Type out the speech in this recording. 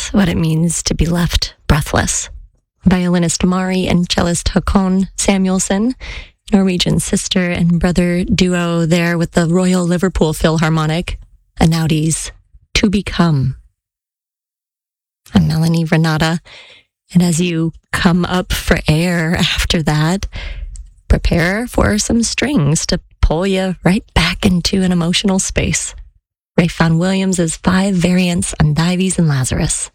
That's what it means to be left breathless. Violinist Mari and cellist Håkon Samuelsson, Norwegian sister and brother duo there with the Royal Liverpool Philharmonic, Anaudi's To Become. I'm Melanie Renata, and as you come up for air after that, prepare for some strings to pull you right back into an emotional space. Ralph Vaughan Williams' 5 variants on Dives and Lazarus.